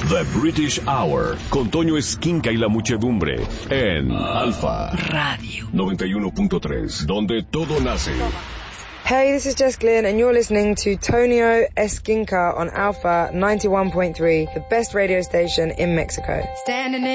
The British Hour, con Toño Esquinca y la muchedumbre, en Alfa Radio 91.3, donde todo nace. Hey, this is Jess Glynn, and you're listening to Tonio Esquinca on Alpha 91.3, the best radio station in Mexico. Standing